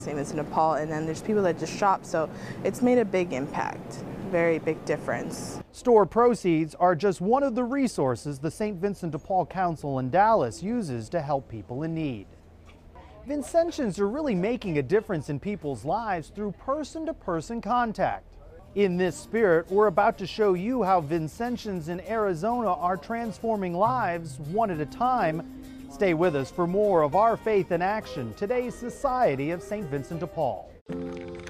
St. Vincent de Paul, and then there's people that just shop, so it's made a big impact, very big difference. Store proceeds are just one of the resources the St. Vincent de Paul Council in Dallas uses to help people in need. Vincentians are really making a difference in people's lives through person-to-person contact. In this spirit, we're about to show you how Vincentians in Arizona are transforming lives one at a time. Stay with us for more of Our Faith in Action, today's Society of St. Vincent de Paul.